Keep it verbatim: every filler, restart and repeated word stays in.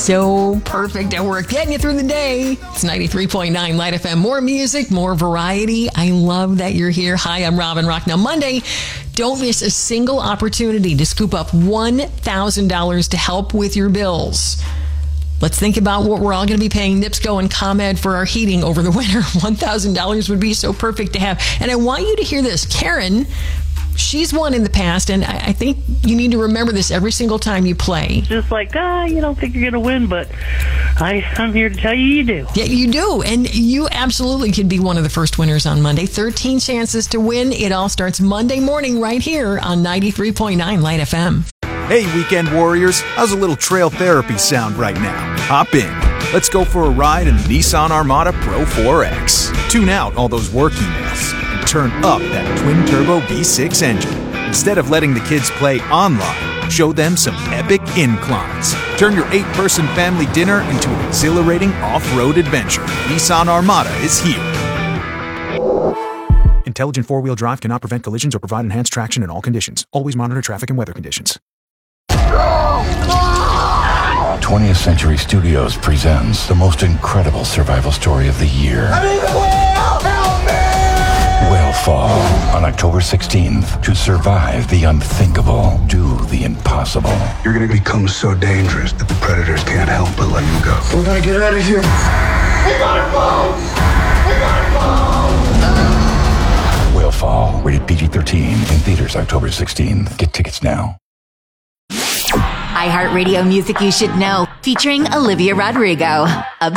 so perfect at work, getting you through the day. It's ninety-three point nine Light F M. More music, more variety. I love that you're here. Hi, I'm Robin Rock. Now, Monday, don't miss a single opportunity to scoop up one thousand dollars to help with your bills. Let's think about what we're all going to be paying NIPSCO and ComEd for our heating over the winter. one thousand dollars would be so perfect to have. And I want you to hear this. Karen, she's won in the past, and I think you need to remember this every single time you play. Just like, ah, you don't think you're going to win, but I, I'm here to tell you you do. Yeah, you do, and you absolutely could be one of the first winners on Monday. thirteen chances to win. It all starts Monday morning right here on ninety-three point nine Light F M. Hey, weekend warriors, how's a little trail therapy sound right now? Hop in. Let's go for a ride in the Nissan Armada Pro four X. Tune out all those work emails and turn up that twin-turbo V six engine. Instead of letting the kids play online, show them some epic inclines. Turn your eight-person family dinner into an exhilarating off-road adventure. Nissan Armada is here. Intelligent four-wheel drive cannot prevent collisions or provide enhanced traction in all conditions. Always monitor traffic and weather conditions. twentieth Century Studios presents the most incredible survival story of the year. I need the whale! Help me! Whalefall on October sixteenth. To survive the unthinkable, do the impossible. You're gonna become so dangerous that the predators can't help but let you go. We're gonna get out of here. We gotta go! We gotta go! Whalefall, rated P G thirteen, in theaters October sixteenth. Get tickets now. iHeartRadio Music You Should Know, featuring Olivia Rodrigo. Obsessed